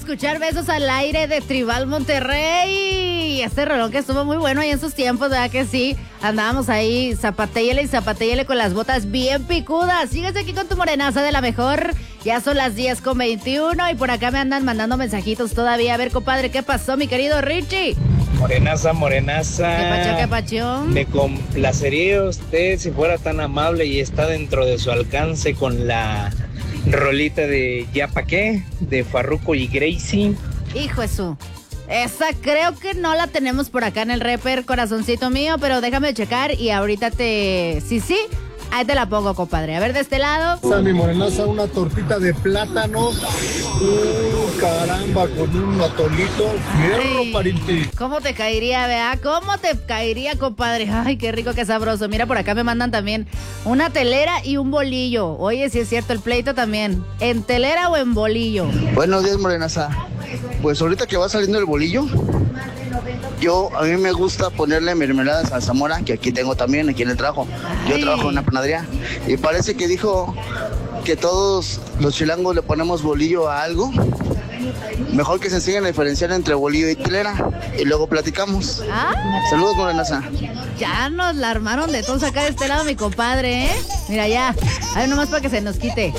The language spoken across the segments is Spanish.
escuchar Besos al Aire de Tribal Monterrey. Este rolón que estuvo muy bueno ahí en sus tiempos, ¿verdad que sí? Andábamos ahí zapatéyele y zapatéyele con las botas bien picudas. Síguese aquí con tu morenaza de la mejor. Ya son las 10:21 y por acá me andan mandando mensajitos todavía. A ver, compadre, ¿qué pasó, mi querido Richie? Morenaza, morenaza. ¿Qué pacho, qué pacho? Me complacería usted si fuera tan amable y está dentro de su alcance con la rolita de Ya Pa' Qué, de Farruko y Gracie. Hijo de su. Esa creo que no la tenemos por acá en el rapper, corazoncito mío, pero déjame checar y ahorita Sí, ahí te la pongo, compadre. A ver, de este lado. Mi morenaza, una tortita de plátano. Caramba, con un atolito. Fierro, pariente. ¿Cómo te caería, vea? ¿Cómo te caería, compadre? Ay, qué rico, qué sabroso. Mira, por acá me mandan también una telera y un bolillo. Oye, sí es cierto, el pleito también. ¿En telera o en bolillo? Buenos días, morenaza. Pues ahorita que va saliendo el bolillo, a mí me gusta ponerle mermelada a Zamora, que aquí tengo también, aquí en el trabajo. Yo trabajo en una panadería y parece que dijo que todos los chilangos le ponemos bolillo a algo. Mejor que se enseñen a diferenciar entre bolillo y telera y luego platicamos. Saludos, morenaza. Ya nos la armaron de todos acá de este lado, mi compadre, ¿eh? Mira, ya. A ver, nomás para que se nos quite.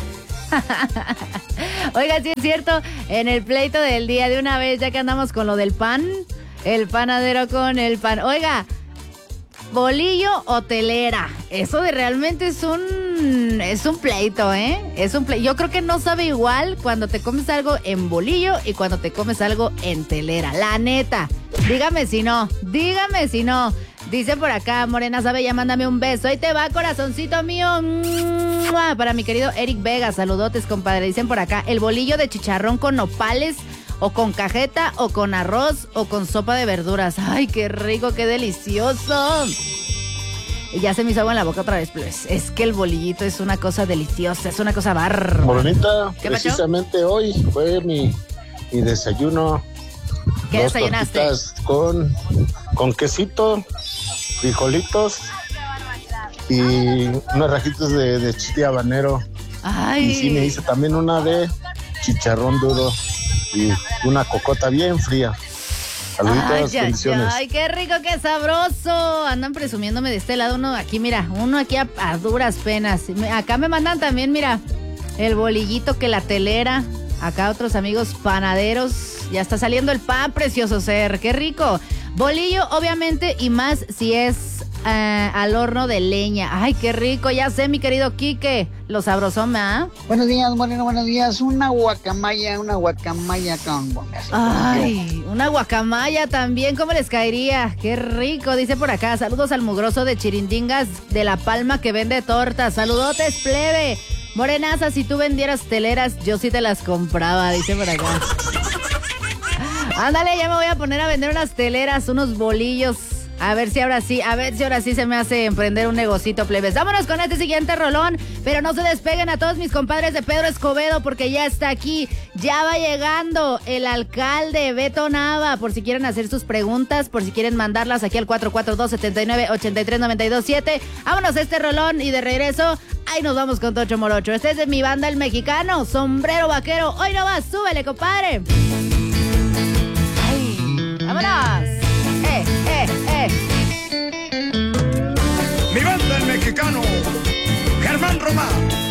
Oiga, sí es cierto, en el pleito del día de una vez, ya que andamos con lo del pan, el panadero con el pan. Oiga, bolillo o telera, eso de realmente es un pleito, ¿eh? Es un pleito. Yo creo que no sabe igual cuando te comes algo en bolillo y cuando te comes algo en telera, la neta. Dígame si no. Dice por acá, Morena sabe, ya mándame un beso. Ahí te va, corazoncito mío. Para mi querido Eric Vega, saludotes, compadre. Dicen por acá, el bolillo de chicharrón con nopales, o con cajeta, o con arroz, o con sopa de verduras. Ay, qué rico, qué delicioso. Y ya se me hizo agua en la boca otra vez, pues. Es que el bolillito es una cosa deliciosa, es una cosa bárbara. Morenita, precisamente hoy fue mi desayuno. ¿Qué desayunaste? Con quesito, frijolitos y unas rajitas de chile habanero. Ay. Y sí me hice también una de chicharrón duro y una cocota bien fría. Saluditos, bendiciones. Ay, qué rico, qué sabroso. Andan presumiéndome de este lado uno aquí a duras penas. Acá me mandan también, mira, el bolillito que la telera. Acá otros amigos panaderos. Ya está saliendo el pan, precioso ser. Qué rico. Bolillo, obviamente, y más si es al horno de leña. Ay, qué rico. Ya sé, mi querido Quique. Lo sabrosón, ¿ah? Buenos días, Moreno, buenos días. Una guacamaya con... Ay, una guacamaya también. ¿Cómo les caería? Qué rico. Dice por acá, saludos al mugroso de Chirindingas de La Palma que vende tortas. Saludotes, plebe. Morenaza, si tú vendieras teleras, yo sí te las compraba, dice por acá. Ándale, ya me voy a poner a vender unas teleras, unos bolillos. A ver si ahora sí se me hace emprender un negocito, plebes. Vámonos con este siguiente rolón, pero no se despeguen a todos mis compadres de Pedro Escobedo porque ya está aquí, ya va llegando el alcalde Beto Nava, por si quieren hacer sus preguntas, por si quieren mandarlas aquí al 442-79-83-92-7. Vámonos a este rolón y de regreso, ahí nos vamos con Tocho Morocho. Este es de mi banda El Mexicano, Sombrero Vaquero. Hoy no vas, súbele, compadre. Ay, vámonos. Mi banda El Mexicano, Germán Román.